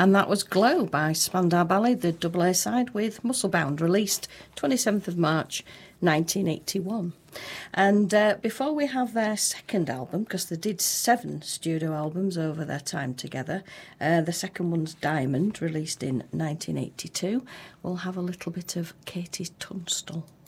And that was Glow by Spandau Ballet, the double A side with Musclebound, released 27th of March 1981. And before we have their second album, because they did 7 studio albums over their time together, the second one's Diamond, released in 1982, we'll have a little bit of Katie Tunstall.